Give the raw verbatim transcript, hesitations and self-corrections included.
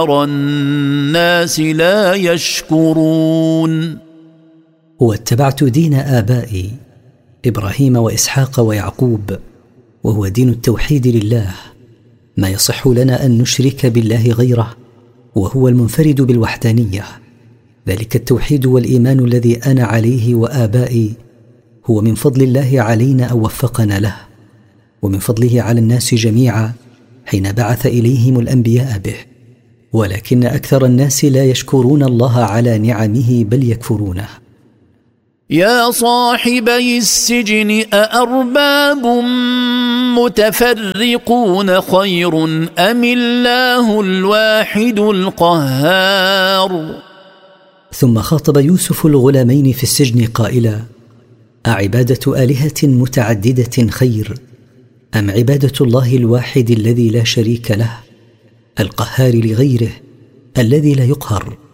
الناس لا يشكرون. واتبعت دين آبائي إبراهيم وإسحاق ويعقوب، وهو دين التوحيد لله، ما يصح لنا أن نشرك بالله غيره، وهو المنفرد بالوحدانية. ذلك التوحيد والإيمان الذي أنا عليه وآبائي هو من فضل الله علينا أو وفقنا له، ومن فضله على الناس جميعا حين بعث إليهم الأنبياء به، ولكن أكثر الناس لا يشكرون الله على نعمه بل يكفرونه. يا صاحبي السجن أأرباب متفرقون خير أم الله الواحد القهار. ثم خاطب يوسف الغلامين في السجن قائلا: أعبادة آلهة متعددة خير أم عبادة الله الواحد الذي لا شريك له القهار لغيره الذي لا يقهر؟